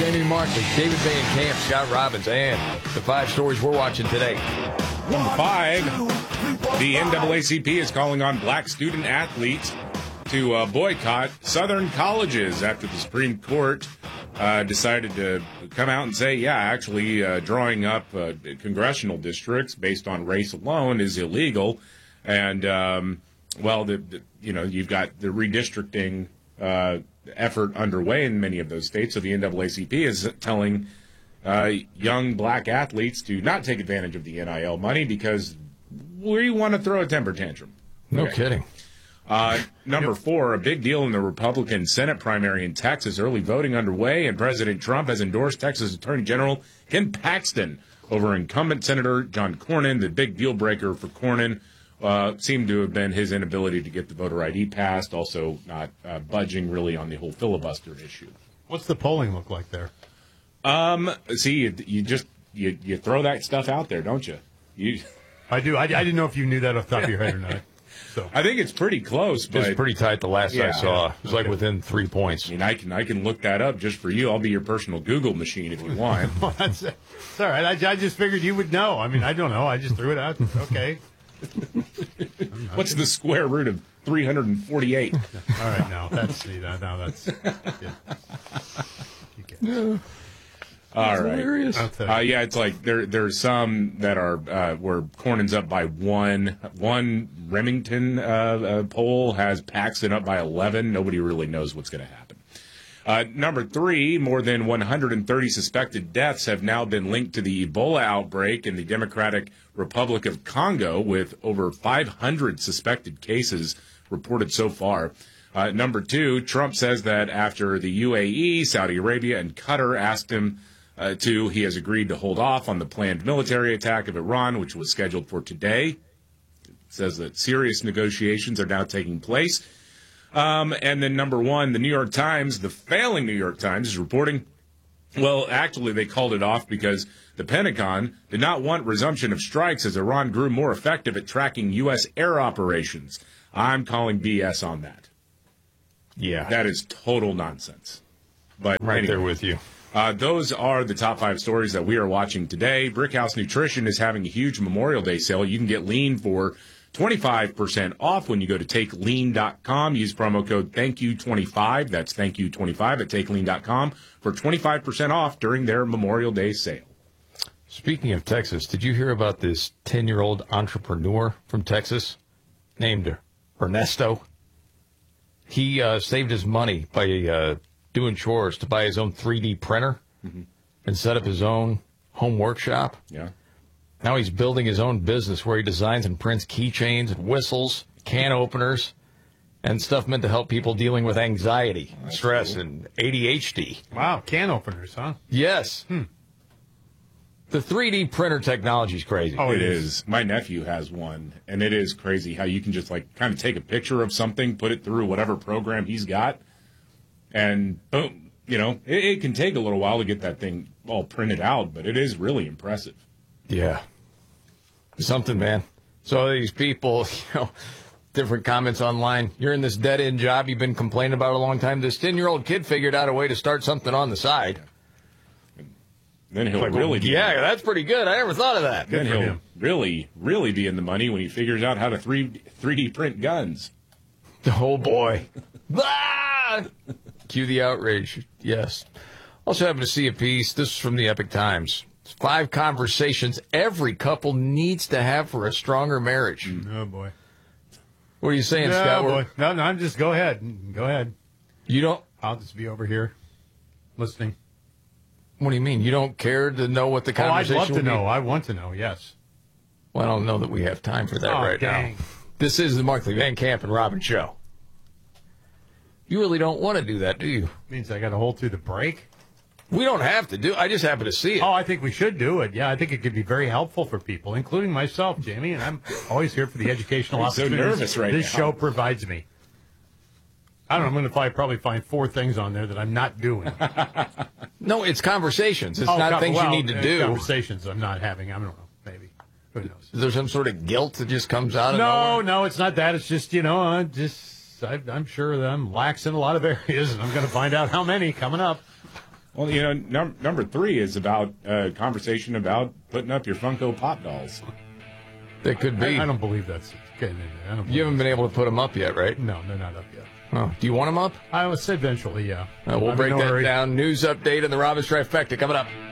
Jamie Markley, David Van Camp, Scott Robbins, and the 5 stories we're watching today. Number 5, the NAACP is calling on black student athletes to boycott Southern colleges after the Supreme Court decided to come out and say, drawing up congressional districts based on race alone is illegal. And, you've got the redistricting effort underway in many of those states. So the NAACP is telling young black athletes to not take advantage of the NIL money because we want to throw a temper tantrum. No kidding. Number 4, a big deal in the Republican Senate primary in Texas. Early voting underway, and President Trump has endorsed Texas Attorney General Ken Paxton over incumbent Senator John Cornyn. The big deal breaker for Cornyn seemed to have been his inability to get the voter ID passed, also not budging really on the whole filibuster issue. What's the polling look like there? You throw that stuff out there, don't you? I do. I didn't know if you knew that off the top of your head or not. So I think it's pretty close. But it's pretty tight the last I saw. It was like within 3 points. I mean, I can look that up just for you. I'll be your personal Google machine if you want. Well, that's all right. I just figured you would know. I mean, I don't know. I just threw it out. Okay. What's the square root of 348? All right, now that's yeah. All right. Hilarious. It's like there's some that are where Cornyn's up by 1. One Remington poll has Paxton up by 11. Nobody really knows what's going to happen. Number 3, more than 130 suspected deaths have now been linked to the Ebola outbreak in the Democratic Republic of Congo, with over 500 suspected cases reported so far. Number 2, Trump says that after the UAE, Saudi Arabia, and Qatar asked him he has agreed to hold off on the planned military attack of Iran, which was scheduled for today. It says that serious negotiations are now taking place. And then number 1, the New York Times, the failing New York Times, is reporting, well, actually they called it off because the Pentagon did not want resumption of strikes as Iran grew more effective at tracking U.S. air operations. I'm calling BS on that. Yeah. That is total nonsense. But right anyway, there with you. Those are the top 5 stories that we are watching today. Brickhouse Nutrition is having a huge Memorial Day sale. You can get lean for 25% off when you go to TakeLean.com. Use promo code ThankYou25. That's ThankYou25 at TakeLean.com for 25% off during their Memorial Day sale. Speaking of Texas, did you hear about this 10-year-old entrepreneur from Texas named Ernesto? He saved his money by doing chores to buy his own 3D printer and set up his own home workshop. Yeah. Now he's building his own business where he designs and prints keychains and whistles, can openers, and stuff meant to help people dealing with anxiety, stress, and ADHD. Wow, can openers, huh? Yes. The 3D printer technology is crazy. Oh, it is. My nephew has one, and it is crazy how you can just kind of take a picture of something, put it through whatever program he's got, and boom, it can take a little while to get that thing all printed out, but it is really impressive. Yeah. Something, man. So these people, different comments online. You're in this dead-end job you've been complaining about a long time. This 10-year-old kid figured out a way to start something on the side. Then he'll really be that's pretty good. I never thought of that. Then he'll really, really be in the money when he figures out how to 3D print guns. Oh, boy. Cue the outrage. Yes. Also happened to see a piece. This is from the Epic Times. 5 conversations every couple needs to have for a stronger marriage. Oh, boy. What are you saying, no, Scott? Boy. No, I'm just go ahead. Go ahead. You don't? I'll just be over here listening. What do you mean? You don't care to know what the conversation I'd love to will be? know. I want to know, yes. Well, I don't know that we have time for that now. This is the Markley, Van Camp, and Robin Show. You really don't want to do that, do you? Means I got to hold through the break? We don't have to do. I just happen to see it. Oh, I think we should do it. Yeah, I think it could be very helpful for people, including myself, Jamie. And I'm always here for the educational opportunities. So nervous right this now. show provides me. I don't know. I'm going to probably find 4 things on there that I'm not doing. No, it's conversations. It's not things you need to do. Conversations I'm not having. I don't know. Maybe. Who knows? Is there some sort of guilt that just comes out of nowhere? No, it's not that. It's just, I'm sure that I'm lax in a lot of areas, and I'm going to find out how many coming up. Well, number 3 is about conversation about putting up your Funko Pop dolls. That could be. I don't believe that's getting in there. I don't You haven't been able to put them up yet, right? No, they're not up yet. Oh, do you want them up? I would say eventually, yeah. We'll break that down. News update and the Robbins Trifecta coming up.